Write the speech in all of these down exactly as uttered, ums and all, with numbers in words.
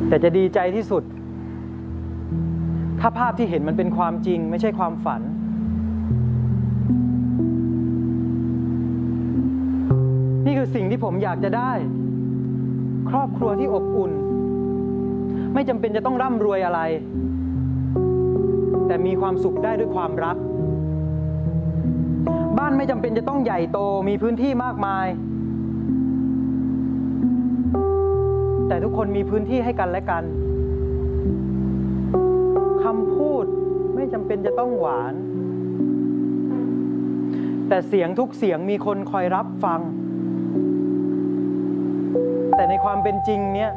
แต่จะดีใจที่สุดถ้าภาพที่เห็นมันเป็นความจริงไม่ใช่ความฝันนี่คือสิ่งที่ผมอยากจะได้ครอบครัวที่อบอุ่นไม่จำเป็นจะต้องร่ำรวยอะไรแต่มีความสุขได้ด้วยความรักบ้านไม่จำเป็นจะต้องใหญ่โตมีพื้นที่มากมายแต่ทุกคนมีพื้นที่ให้กันและกันคำพูดไม่จำเป็นจะต้องหวานแต่เสียงทุกเสียงมีคนคอยรับฟังแต่ในความเป็นจริงเนี่ย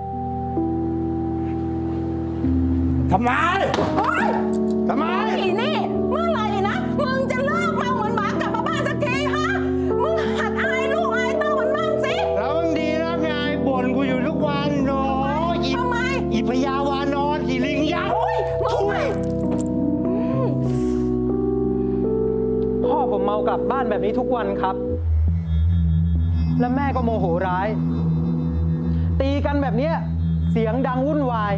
ทำไมทำไมอีนี่เมื่อไหร่นะมึงจะเลิกเมาเหมือนหมากลับมาบ้านสักทีฮะมึงหัดอายลูกอายเต้ามันบ้างสิแล้วมันดีแล้วไงบ่นกูอยู่ทุกวันโน้ทำไมอีพยาวานอนอีลิงยักษ์ทุยพ่อผมเมากลับบ้านแบบนี้ทุกวันครับและแม่ก็โมโหร้ายตีกันแบบนี้เสียงดังวุ่นวาย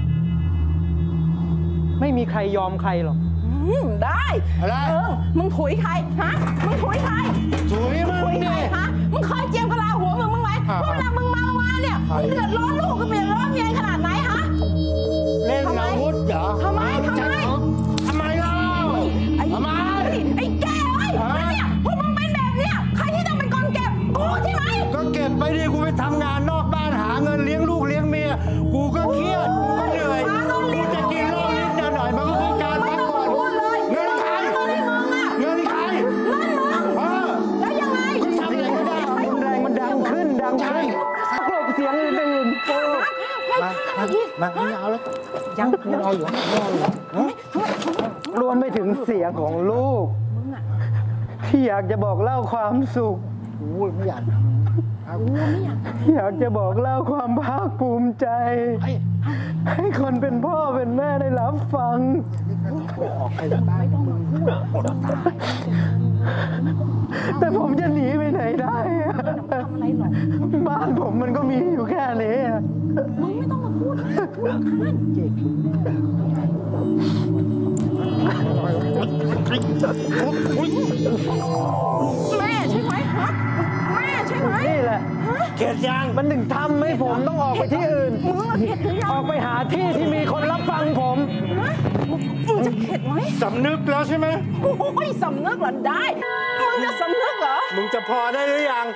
ไม่มีใครยอมใครหรอกได้อะไรเออมึงถุยใครฮะมึงถุยใครถุยมึงถุยใครฮะมึงเคยเจียมกะลาหัวมึงมึงไหมว่าเวลามึงเมามาเนี่ยมึงเดือดร้อนลูกก็เดือดร้อนเมียขนาดไหนฮะเล่นอาวุธเหรอทำไมทำไมทำไมเล่าทำไมไอ้แก่เอ้ยเนี่ยพวกมึงเป็นแบบเนี้ยใครที่ต้องเป็นคนเก็บกูใช่ไหมก็เก็บไปดิกูไปทำงานนอกบ้านหาเงินเลี้ยงลูกเลี้ยงเมียกูก็เครียดกูก็เหนื่อยกูจะกินเหล้านิดหน่อยมันก็คือการพักผ่อนเงินใครเงินใครเงินมึงเออแล้วยังไงกูทำอะไรก็ได้แรงมันดังขึ้นดังขึ้นกลบเสียงอื่นๆมามาไม่เอาแล้วยังไม่เอาอยู่ไม่เอาอยู่รวมไปถึงเสียงของลูกที่อยากจะบอกเล่าความสุขโอ้ยไม่อยากอยากจะบอกเล่าความภาคภูมิใจให้คนเป็นพ่อเป็นแม่ได้รับฟังออกไปจากบ้านมึงอดตายแต่ผมจะหนีไปไหนได้บ้านผมมันก็มีอยู่แค่นี้มึงไม่ต้องมาพูดนะพูดข้างเจ๊กแม่ใช่ไหมฮะแม่ใช่ไหมนี่แหละเกลียดยังมันถึงทำให้ผมต้องออกไปที่อื่นออกไปหาที่ที่มีคนรับฟังผมมึงจะเข็ดไหมสำนึกแล้วใช่ไหมโอ้ยสำนึกเหรอได้มึงจะสำนึกเหรอมึงจะพอได้หรือยัง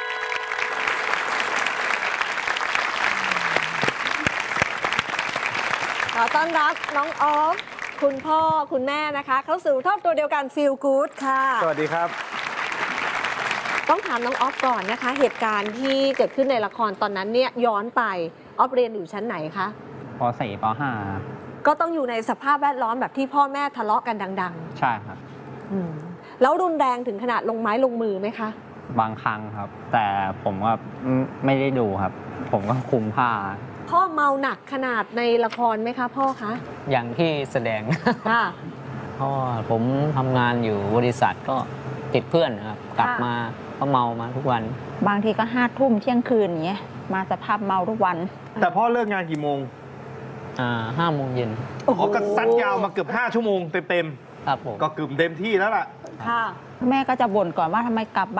ขอต้อนรับน้องออฟคุณพ่อคุณแม่นะคะเข้าสู่ครอบครัวเดียวกัน Feel Good ค่ะสวัสดีครับต้องถามน้องออฟก่อนนะคะเหตุการณ์ที่เกิดขึ้นในละครตอนนั้นเนี่ยย้อนไปออฟเรียนอยู่ชั้นไหนคะป สี่ ป ห้าก็ต้องอยู่ในสภาพแวดล้อมแบบที่พ่อแม่ทะเลาะกันดังๆใช่ครับแล้วรุนแรงถึงขนาดลงไม้ลงมือไหมคะบางครั้งครับแต่ผมก็ไม่ได้ดูครับผมก็คุมผ้าพ่อเมาหนักขนาดในละครไหมคะพ่อคะอย่างที่แสดงค่ะเพราะผมทำงานอยู่บริษัทก็ติดเพื่อนครับกลับมาก็เมามาทุกวันบางทีก็ห้าทุ่มเที่ยงคืนอย่างเงี้ยมาสภาพเมาทุกวันแต่พ่อเลิกงานกี่โมงอ่าห้าโมงเย็นอ๋อก็ซัดยาวมาเกือบห้าชั่วโมงเต็มๆครับผมก็เกือบเต็มที่แล้วล่ะค่ะแม่ก็จะบ่นก่อนว่าทำไมกลับ